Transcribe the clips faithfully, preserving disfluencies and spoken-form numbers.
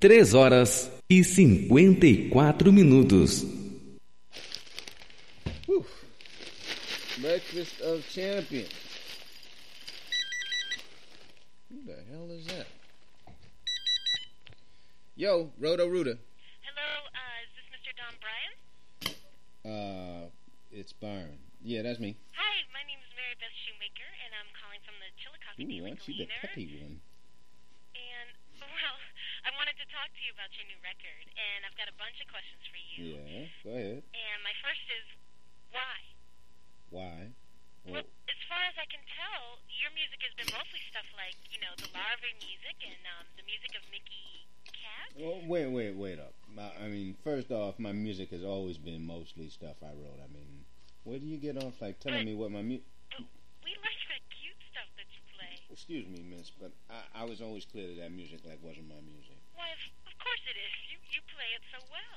três horas e cinquenta e quatro minutos. Whew. Breakfast of Champions. Who the hell is that? Yo, Roto-Rooter. Hello, uh, is this Mister Don Bryan? Uh, it's Byron. Yeah, that's me. Hi, my name is Mary Beth Shoemaker, and I'm calling from the Chillicothe Ooh, Daily aren't you the Gleaner. peppy one? And, well, I wanted to talk to you about your new record, and I've got a bunch of questions for you. Yeah, go ahead. And my first is, why? Why? Well, as far as I can tell, your music has been mostly stuff like, you know, the Larvae music and um, the music of Mickey Cat. Well, wait, wait, wait up. I mean, first off, my music has always been mostly stuff I wrote. I mean, where do you get off, like, telling but, me what my music... We like that cute stuff that you play. Excuse me, miss, but I, I was always clear that that music, like, wasn't my music. Why, of, of course it is. You, you play it so well.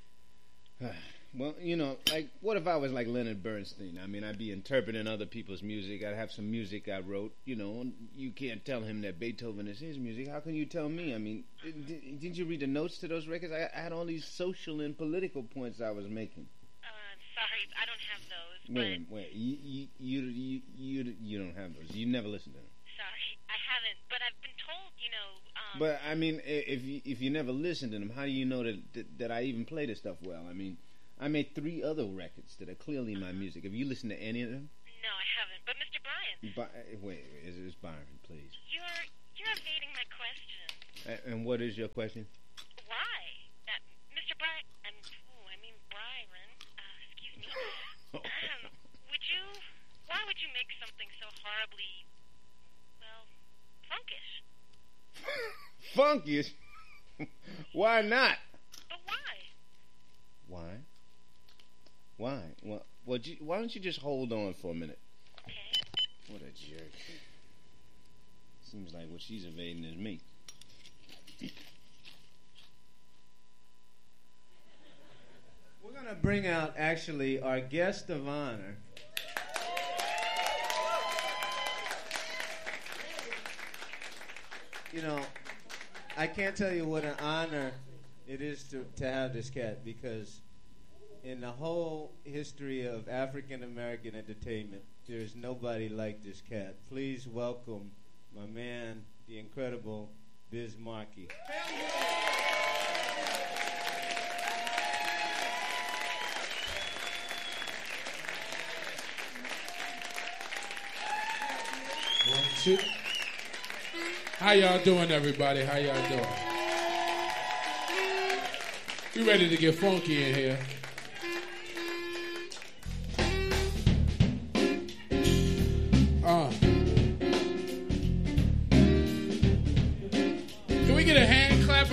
Well, you know, like, what if I was like Leonard Bernstein? I mean, I'd be interpreting other people's music. I'd have some music I wrote, you know, and you can't tell him that Beethoven is his music. How can you tell me? I mean, did, didn't you read the notes to those records? I, I had all these social and political points I was making. Uh, sorry, I don't have those. Wait, but wait, you, you, you, you, you, you don't have those. You never listened to them. Sorry, I haven't. But I've been told, you know. Um, But I mean, if you, if you never listened to them, how do you know that, that that I even play this stuff well? I mean, I made three other records that are clearly my music. Have you listened to any of them? No, I haven't. But Mister Bryan. By, wait, is it's Byron, please. You're you're evading my question. And, and what is your question? Why, that Mister Bryan? I'm. Ooh, I mean Byron. Uh, excuse me. um, would you? Why would you make something so horribly, well, funkish? Funkish? Why not? But why? Why? Why? Well, well, gee, why don't you just hold on for a minute? Okay. What a jerk. Seems like what she's evading is me. We're going to bring out, actually, our guest of honor. You know, I can't tell you what an honor it is to, to have this cat, because in the whole history of African American entertainment, there's nobody like this cat. Please welcome my man, the incredible Biz Markie. One, two. How y'all doing, everybody? How y'all doing? We ready to get funky in here.